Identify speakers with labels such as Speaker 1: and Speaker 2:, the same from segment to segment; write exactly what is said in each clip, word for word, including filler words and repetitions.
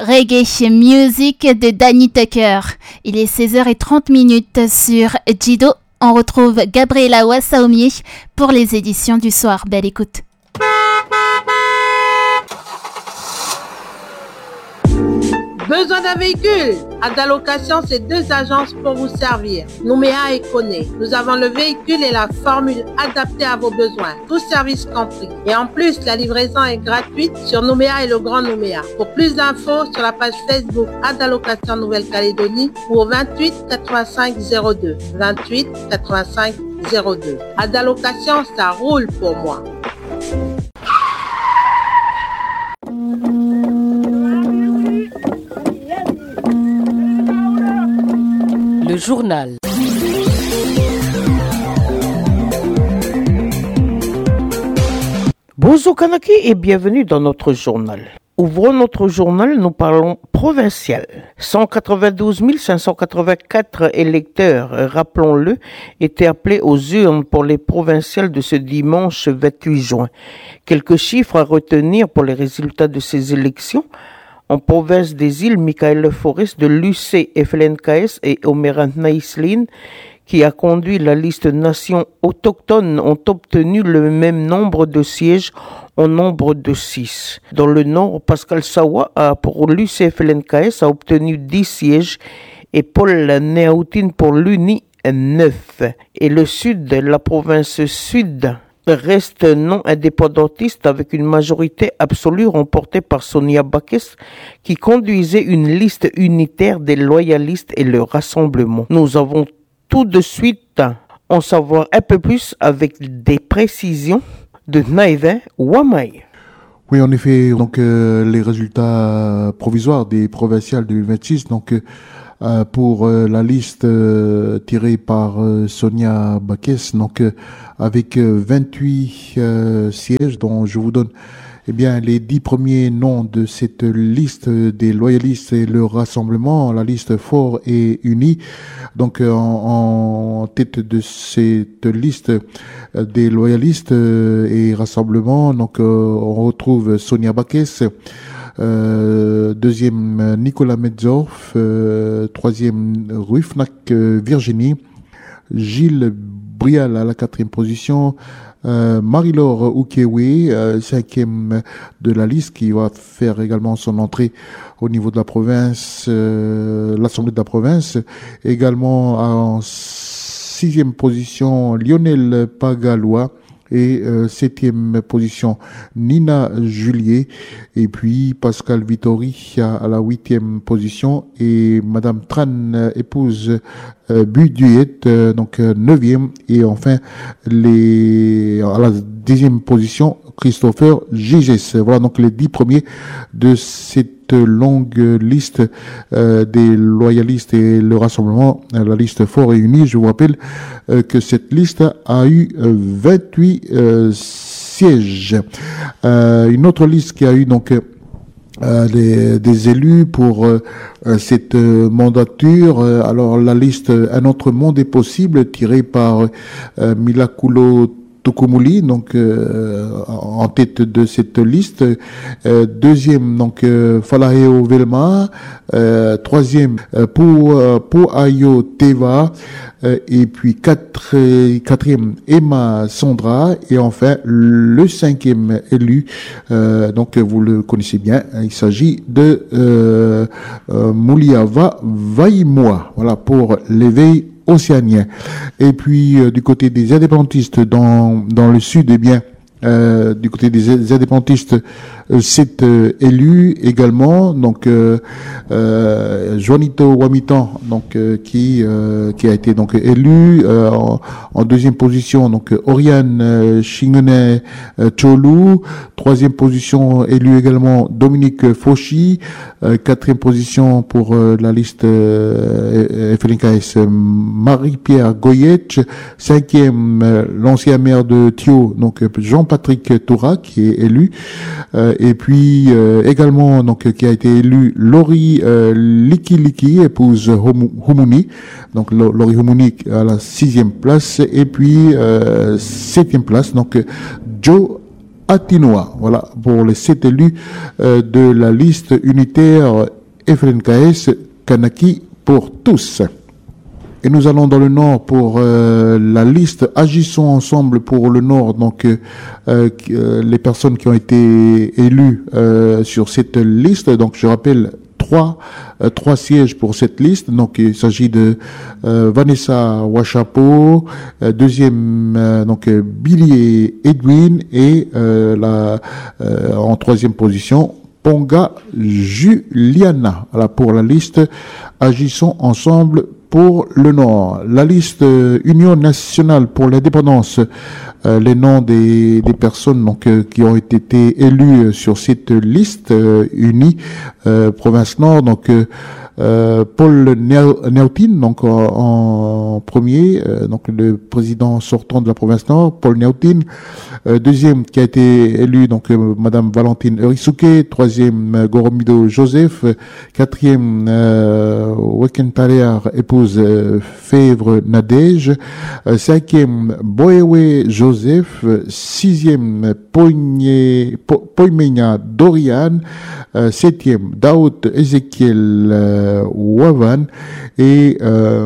Speaker 1: Reggae Music de Danny Tucker. Il est seize heures trente sur Jido. On retrouve Gabriela Wassaomi pour les éditions du soir. Belle écoute.
Speaker 2: Besoin d'un véhicule? Adalocation, c'est deux agences pour vous servir. Nouméa et Koné. Nous avons le véhicule et la formule adaptée à vos besoins. Tout service compris. Et en plus, la livraison est gratuite sur Nouméa et le Grand Nouméa. Pour plus d'infos, sur la page Facebook Adalocation Nouvelle-Calédonie ou au vingt-huit quatre-vingt-cinq zéro deux. vingt-huit quatre-vingt-cinq zéro deux. Adalocation, ça roule pour moi.
Speaker 3: Le journal.
Speaker 4: Bonjour Kanaki et bienvenue dans notre journal. Ouvrons notre journal, nous parlons provincial. cent quatre-vingt-douze mille cinq cent quatre-vingt-quatre électeurs, rappelons-le, étaient appelés aux urnes pour les provinciales de ce dimanche vingt-huit juin. Quelques chiffres à retenir pour les résultats de ces élections. En province des îles, Michael Forest de l'U C F L N K S et Omerant Naïsline, qui a conduit la liste nations autochtones, ont obtenu le même nombre de sièges en nombre de six. Dans le nord, Pascal Sawa a, pour l'U C F L N K S a obtenu dix sièges et Paul Néaoutine pour l'U N I neuf. Et le sud, la province sud, reste non indépendantiste avec une majorité absolue remportée par Sonia Bakes qui conduisait une liste unitaire des loyalistes et le rassemblement. Nous avons tout de suite en savoir un peu plus avec des précisions de Naïvin Wamai.
Speaker 5: Oui, en effet, donc euh, les résultats provisoires des provinciales du vingt-six, donc euh, pour euh, la liste euh, tirée par euh, Sonia Bakes, donc euh, avec euh, vingt-huit euh, sièges, dont je vous donne eh bien les dix premiers noms de cette liste des loyalistes et le rassemblement, la liste fort et unie. Donc en, en tête de cette liste des loyalistes et rassemblement, donc on retrouve Sonia Bakes. Euh, deuxième Nicolas Metzorf, euh, troisième Ruifnak euh, Virginie, Gilles Brial à la quatrième position, euh, Marie-Laure Oukéoué, euh, cinquième de la liste, qui va faire également son entrée au niveau de la province, euh, l'Assemblée de la province. Également en sixième position Lionel Pagalois. Et euh, septième position, Nina Julier. Et puis Pascal Vittori à, à la huitième position. Et Madame Tran, euh, épouse euh, Buduet, euh, donc euh, neuvième. Et enfin, les à la dixième position, Christopher Giges. Voilà donc les dix premiers de cette longue liste euh, des loyalistes et le rassemblement, la liste fort et unie. Je vous rappelle euh, que cette liste a eu euh, vingt-huit euh, sièges. Euh, une autre liste qui a eu donc euh, des, des élus pour euh, cette euh, mandature. Euh, alors la liste Un autre monde est possible, tirée par euh, Milakulo Tokumuli, donc euh, en tête de cette liste. Euh, deuxième, donc euh, Falaheo Velma. Euh, troisième, euh, pour euh, pour Ayo Teva. Euh, et puis quatre, quatrième, Emma Sandra. Et enfin le cinquième élu. Euh, donc vous le connaissez bien. Il s'agit de euh, euh, Mouliava Vaimoa. Voilà pour l'éveil océanien. Et puis euh, du côté des indépendantistes dans dans le sud, eh bien euh, du côté des indépendantistes, euh, c'est euh, élu également donc euh, euh, Juanito Wamitan, donc euh, qui euh, qui a été donc élu euh, en, en deuxième position, donc Oriane euh, Chingene euh, Cholu. Troisième position élu également Dominique Fauchy. Euh, quatrième position pour euh, la liste euh, F L N K S, Marie-Pierre Goyetch. Cinquième, euh, l'ancien maire de Thio, donc Jean-Patrick Toura, qui est élu. Euh, et puis euh, également donc qui a été élu Laurie euh, Liki Liki, épouse Humuni. Donc Laurie Humuni à la sixième place. Et puis euh, septième place, donc Joe Atinois. Voilà pour les sept élus euh, de la liste unitaire F L N K S Kanaki pour tous. Et nous allons dans le Nord pour euh, la liste Agissons ensemble pour le Nord. Donc euh, euh, les personnes qui ont été élues euh, sur cette liste. Donc je rappelle trois euh, trois sièges pour cette liste. Donc il s'agit de euh, Vanessa Wachapo, euh, deuxième euh, donc euh, Billy Edwin et euh, la euh, en troisième position Ponga Juliana. Voilà pour la liste Agissons ensemble pour le Nord. La liste euh, Union nationale pour l'indépendance, euh, les noms des, des personnes donc euh, qui ont été élues sur cette liste euh, unie euh, province Nord. Donc euh, euh, Paul Néautin, donc en, en premier, euh, donc le président sortant de la province Nord, Paul Néautin. Euh, deuxième qui a été élu donc euh, Madame Valentine Eurisuke. Troisième euh, Goromido Joseph. Quatrième euh, Wekentalear épouse euh, Fèvre Nadège. Euh, cinquième Boewe Joseph. Sixième Poigné po, Poimenia Dorian. Euh, septième Daoud Ezekiel euh, Wavan et euh,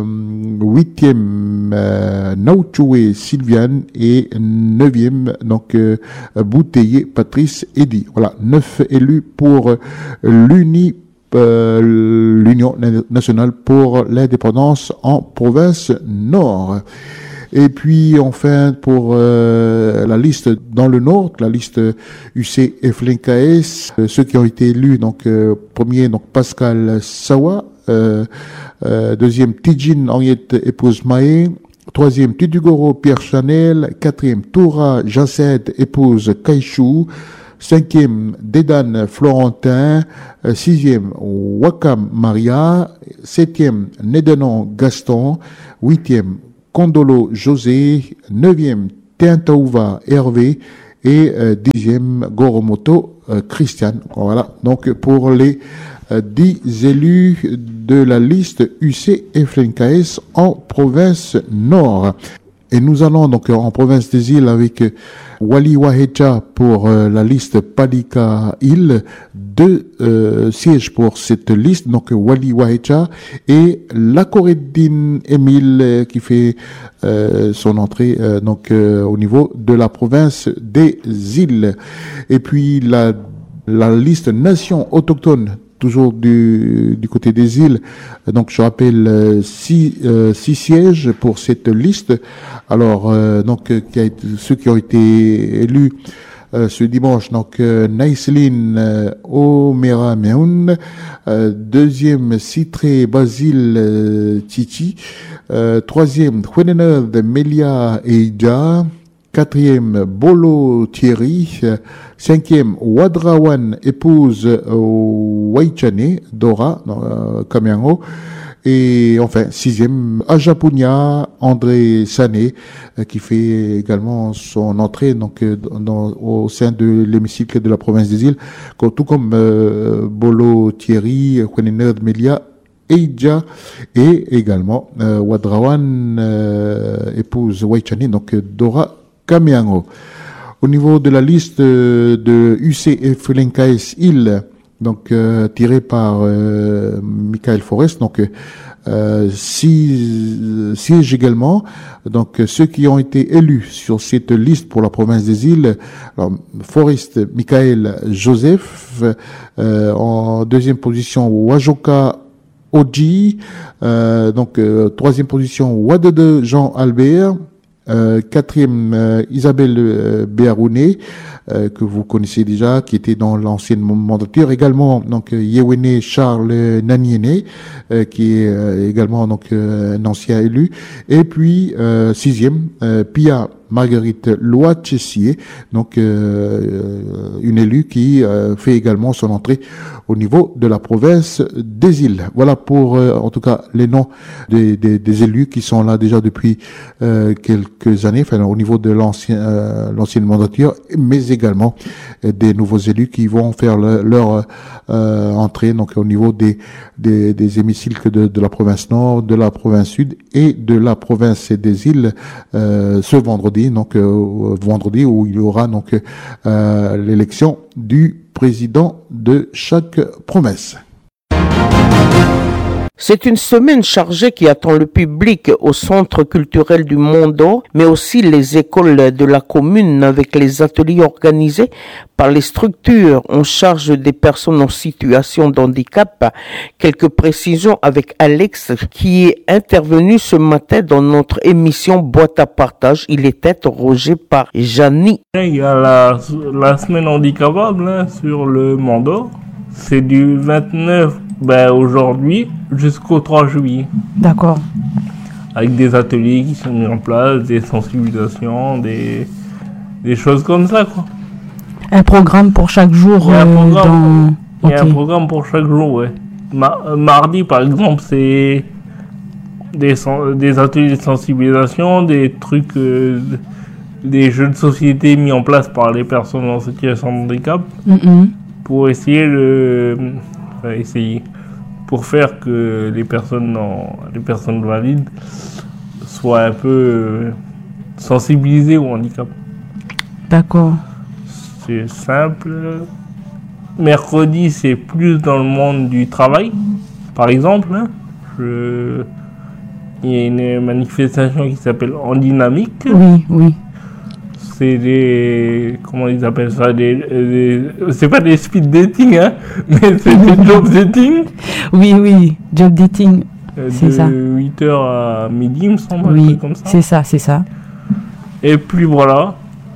Speaker 5: huitième euh, Nauchoué Sylviane et neuvième donc euh, Bouteillé Patrice Eddy. Voilà, neuf élus pour euh, l'Uni euh, l'Union nationale pour l'indépendance en province Nord. Et puis enfin pour euh, la liste dans le Nord, la liste U C F L N K S, euh, ceux qui ont été élus, donc euh, premier donc Pascal Sawa, euh, euh, deuxième Tidjine Henriette épouse Maé, troisième Tudugoro Pierre Chanel, quatrième Toura Jaced épouse Kaïchou, cinquième Dédane Florentin, euh, sixième Wakam Maria, septième Nedenon Gaston, huitième Kondolo José, neuvième Tintaouva Hervé et euh, dixième Goromoto euh, Christian. Voilà, donc pour les euh, dix élus de la liste U C F L N K S en province Nord. Et nous allons donc en province des îles avec Wali Wahecha pour euh, la liste Palika Île, deux euh, sièges pour cette liste, donc Wali Wahecha et Lakoreddin Emile euh, qui fait euh, son entrée euh, donc euh, au niveau de la province des îles. Et puis la, la liste Nations autochtones, toujours du, du côté des îles. Donc, je rappelle euh, six, euh, six sièges pour cette liste. Alors, euh, donc, euh, qui a été, ceux qui ont été élus euh, ce dimanche, donc euh, Naïseline euh, Omera Meoun, euh, deuxième Citré Basile euh, Titi, euh, troisième Huenener de Melia Eija, quatrième Bolo Thierry, cinquième Wadrawan épouse euh, Waichane Dora euh, Kamiango, et enfin sixième Ajapunia André Sané euh, qui fait également son entrée donc euh, dans, au sein de l'hémicycle de la province des îles, tout comme euh, Bolo Thierry, Huenener de Melia Eija et également euh, Wadrawan euh, épouse Waichane, donc Dora Kamiango. Au niveau de la liste de U C F L N K S île, donc euh, tirée par euh, Michael Forest, donc euh, six sièges également. Donc ceux qui ont été élus sur cette liste pour la province des îles, alors, Forest Michael Joseph, euh, en deuxième position Wajoka Oji, euh, donc euh, troisième position Wadede Jean Albert. Euh, quatrième, euh, Isabelle euh, Béarouné, euh, que vous connaissez déjà, qui était dans l'ancienne mandature. Également, donc, euh, Yewene Charles Naniene, euh, qui est euh, également donc euh, un ancien élu. Et puis, euh, sixième, euh, Pia Marguerite Loa-Chessier, donc euh, une élue qui euh, fait également son entrée au niveau de la province des îles. Voilà pour euh, en tout cas les noms des, des, des élus qui sont là déjà depuis euh, quelques années, enfin au niveau de l'ancien euh, l'ancienne mandature, mais également euh, des nouveaux élus qui vont faire le, leur euh, entrée donc au niveau des des, des hémicycles de, de la province Nord, de la province Sud et de la province des îles euh, ce vendredi vendredi, donc euh, vendredi où il y aura donc euh, l'élection du président de chaque promesse.
Speaker 4: C'est une semaine chargée qui attend le public au Centre culturel du Mont-d'Or, mais aussi les écoles de la commune avec les ateliers organisés par les structures en charge des personnes en situation de handicap. Quelques précisions avec Alex qui est intervenu ce matin dans notre émission Boîte à partage. Il était interrogé par Janie.
Speaker 6: Il y a la, la semaine handicapable hein, sur le Mont-d'Or. C'est du vingt-neuf ben, aujourd'hui jusqu'au trois juillet.
Speaker 7: D'accord.
Speaker 6: Avec des ateliers qui sont mis en place, des sensibilisations, des, des choses comme ça, quoi.
Speaker 7: Un programme pour chaque jour.
Speaker 6: Il y a un programme,
Speaker 7: euh, dans...
Speaker 6: il y a
Speaker 7: okay.
Speaker 6: un programme pour chaque jour, ouais. Ma- mardi, par exemple, c'est des, des ateliers de sensibilisation, des trucs, euh, des jeux de société mis en place par les personnes en situation de handicap.
Speaker 7: Mm-hmm.
Speaker 6: Pour essayer de, enfin, essayer, pour faire que les personnes non, les personnes valides soient un peu euh, sensibilisées au handicap.
Speaker 7: D'accord.
Speaker 6: C'est simple. Mercredi, c'est plus dans le monde du travail. Par exemple, hein, je, il y a une manifestation qui s'appelle En Dynamique.
Speaker 7: Oui, oui.
Speaker 6: C'est des, comment ils appellent ça, des, des c'est pas des speed dating, hein, mais c'est des job dating.
Speaker 7: Oui, oui, job dating,
Speaker 6: euh,
Speaker 7: c'est ça.
Speaker 6: De huit heures à midi, il me semble,
Speaker 7: oui,
Speaker 6: un truc comme ça.
Speaker 7: c'est ça, c'est ça.
Speaker 6: Et puis voilà,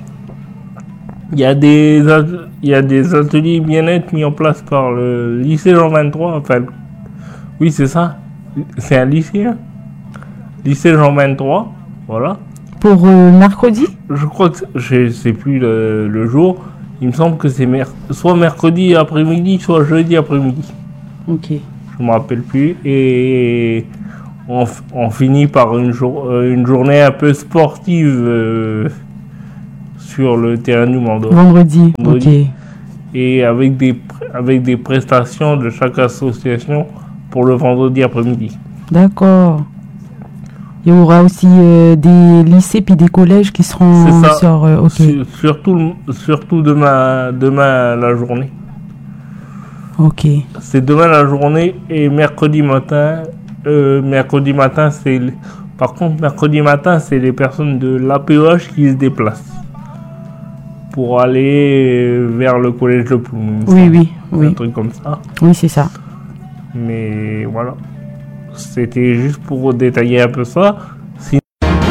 Speaker 6: il y a des, il y a des ateliers bien-être mis en place par le lycée Jean vingt-trois, enfin, oui, c'est ça, c'est un lycée, hein. Lycée Jean vingt-trois, voilà.
Speaker 7: Pour euh, mercredi ?
Speaker 6: Je crois que je sais plus le, le jour. Il me semble que c'est mer- soit mercredi après-midi, soit jeudi après-midi.
Speaker 7: Ok.
Speaker 6: Je me rappelle plus. Et on, f- on finit par une, jour- euh, une journée un peu sportive euh, sur le terrain du Mont-d'Or.
Speaker 7: Vendredi.
Speaker 6: Vendredi.
Speaker 7: Ok.
Speaker 6: Et avec des, pr- avec des prestations de chaque association pour le vendredi après-midi.
Speaker 7: D'accord. Il y aura aussi euh, des lycées puis des collèges qui seront
Speaker 6: C'est ça.
Speaker 7: sur... Euh, ok.
Speaker 6: Sur- surtout, surtout demain, demain la journée.
Speaker 7: Ok.
Speaker 6: C'est demain la journée et mercredi matin. Euh, mercredi matin, c'est. Par contre, mercredi matin, c'est les personnes de l'A P E H qui se déplacent pour aller vers le collège de Ploum.
Speaker 7: Oui, oui,
Speaker 6: Un
Speaker 7: oui.
Speaker 6: truc comme ça.
Speaker 7: Oui, c'est ça.
Speaker 6: Mais voilà. C'était juste pour détailler un peu ça. Sinon...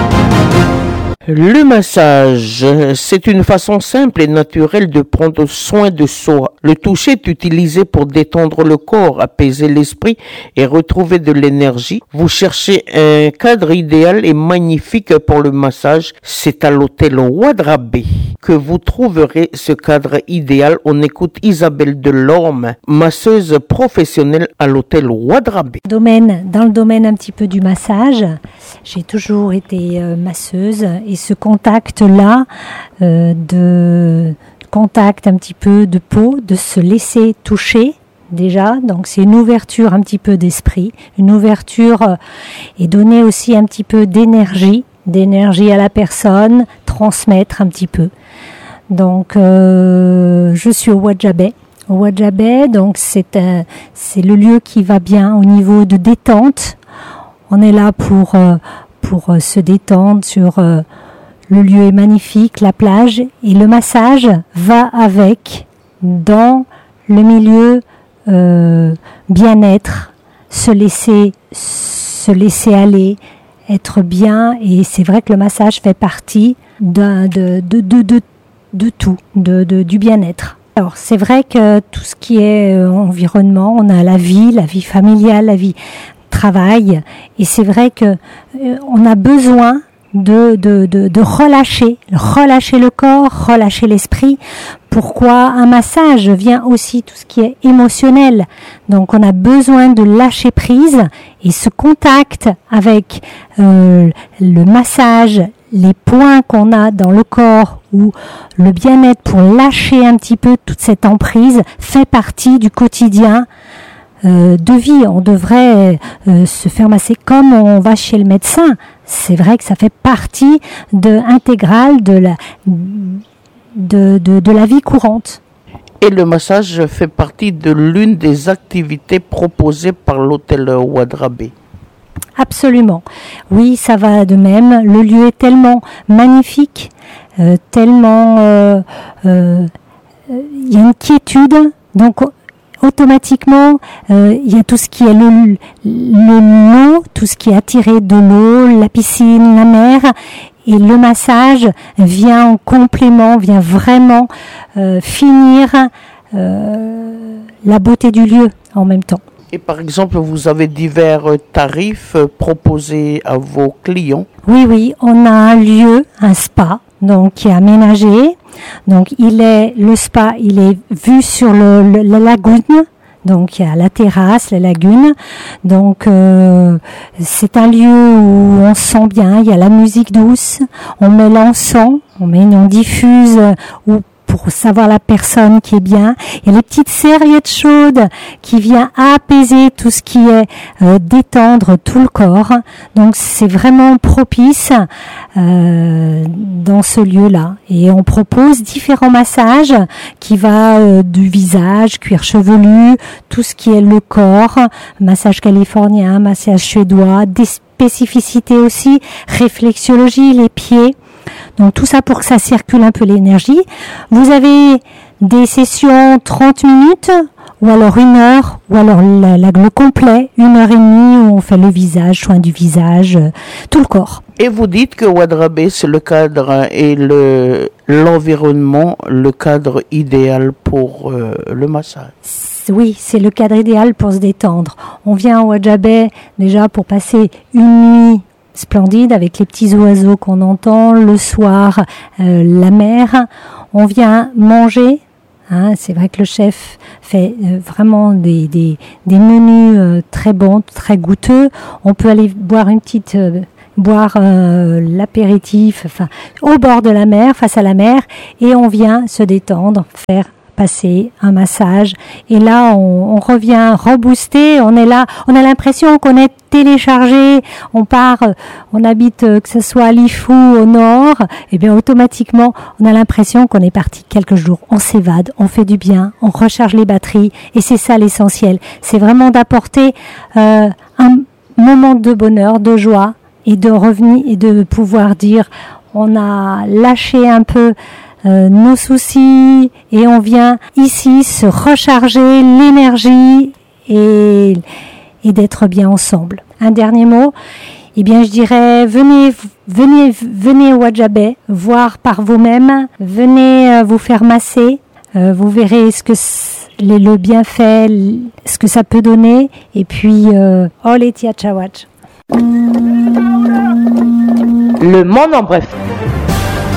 Speaker 4: Le massage, c'est une façon simple et naturelle de prendre soin de soi. Le toucher est utilisé pour détendre le corps, apaiser l'esprit et retrouver de l'énergie. Vous cherchez un cadre idéal et magnifique pour le massage. C'est à l'hôtel Ouadrabé que vous trouverez ce cadre idéal. On écoute Isabelle Delorme, masseuse professionnelle à l'hôtel Ouadrabé.
Speaker 8: Domaine, dans le domaine un petit peu du massage, j'ai toujours été euh, masseuse et ce contact-là, euh, de contact un petit peu de peau, de se laisser toucher déjà, donc c'est une ouverture un petit peu d'esprit, une ouverture euh, et donner aussi un petit peu d'énergie, d'énergie à la personne, transmettre un petit peu. Donc euh, je suis au Ouadjabé. Au Ouadjabé, donc c'est un, c'est le lieu qui va bien au niveau de détente. On est là pour euh, pour euh, se détendre sur euh, le lieu est magnifique, la plage et le massage va avec dans le milieu euh, bien-être, se laisser se laisser aller, être bien et c'est vrai que le massage fait partie d'un de de de de, de tout, de, de du bien-être. Alors c'est vrai que tout ce qui est euh, environnement, on a la vie, la vie familiale, la vie travail et c'est vrai que euh, on a besoin de, de, de, de relâcher, relâcher le corps, relâcher l'esprit. Pourquoi un massage vient aussi tout ce qui est émotionnel. Donc on a besoin de lâcher prise et ce contact avec euh, le massage, les points qu'on a dans le corps ou le bien-être pour lâcher un petit peu toute cette emprise fait partie du quotidien euh, de vie. On devrait euh, se faire masser comme on va chez le médecin. C'est vrai que ça fait partie de, intégrale de la, de, de, de la vie courante.
Speaker 4: Et le massage fait partie de l'une des activités proposées par l'hôtel Ouadrabé.
Speaker 8: Absolument. Oui, ça va de même. Le lieu est tellement magnifique, euh, tellement... Euh, euh, il y a une quiétude, donc automatiquement, euh, il y a tout ce qui est le, le l'eau, tout ce qui est attiré de l'eau, la piscine, la mer, et le massage vient en complément, vient vraiment euh, finir euh, la beauté du lieu en même temps.
Speaker 4: Et par exemple, vous avez divers tarifs proposés à vos clients?
Speaker 8: Oui, oui, on a un lieu, un spa, donc qui est aménagé. Donc il est le spa, il est vu sur le, le la lagune. Donc il y a la terrasse, la lagune. Donc euh, c'est un lieu où on se sent bien. Il y a la musique douce. On met l'encens, on met, on diffuse ou pour savoir la personne qui est bien. Il y a les petites serviettes chaudes qui viennent apaiser tout ce qui est euh, détendre tout le corps. Donc c'est vraiment propice euh, dans ce lieu-là. Et on propose différents massages qui va euh, du visage, cuir chevelu, tout ce qui est le corps, massage californien, massage suédois, des spécificités aussi, réflexologie, les pieds. Donc tout ça pour que ça circule un peu l'énergie. Vous avez des sessions trente minutes ou alors une heure ou alors la, la, le complet, une heure et demie où on fait le visage, soin du visage, euh, tout le corps.
Speaker 4: Et vous dites que Ouadrabé, c'est le cadre et le, l'environnement, le cadre idéal pour euh, le massage.
Speaker 8: Oui, c'est le cadre idéal pour se détendre. On vient à Ouadrabé déjà pour passer une nuit splendide avec les petits oiseaux qu'on entend le soir, euh, la mer. On vient manger. Hein, c'est vrai que le chef fait euh, vraiment des, des, des menus euh, très bons, très goûteux. On peut aller boire une petite, euh, boire euh, l'apéritif, enfin au bord de la mer, face à la mer, et on vient se détendre, faire passer un massage, et là on, on revient reboosté, on est là, on a l'impression qu'on est téléchargé, on part, on habite que ce soit à Lifou au nord, et bien automatiquement on a l'impression qu'on est parti quelques jours, on s'évade, on fait du bien, on recharge les batteries, et c'est ça l'essentiel, c'est vraiment d'apporter euh, un moment de bonheur, de joie, et de revenir, et de pouvoir dire on a lâché un peu Euh, nos soucis et on vient ici se recharger l'énergie et, et d'être bien ensemble. Un dernier mot, eh bien je dirais venez venez venez au Ouadrabé, voir par vous-même, venez euh, vous faire masser, euh, vous verrez ce que les, le bienfait, ce que ça peut donner, et puis euh, Ole Tia Chawach.
Speaker 9: Le monde en bref.